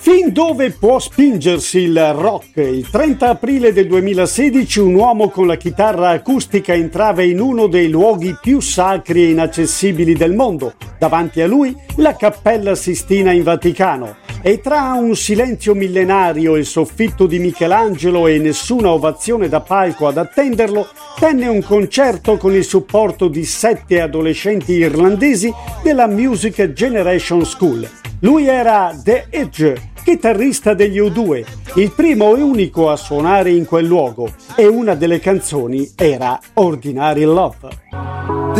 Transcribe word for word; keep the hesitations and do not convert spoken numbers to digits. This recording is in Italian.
Fin dove può spingersi il rock? Il trenta aprile del duemilasedici un uomo con la chitarra acustica entrava in uno dei luoghi più sacri e inaccessibili del mondo. Davanti a lui la Cappella Sistina in Vaticano. E tra un silenzio millenario e il soffitto di Michelangelo e nessuna ovazione da palco ad attenderlo, tenne un concerto con il supporto di sette adolescenti irlandesi della Music Generation School. Lui era The Edge, chitarrista degli U due, il primo e unico a suonare in quel luogo, e una delle canzoni era Ordinary Love.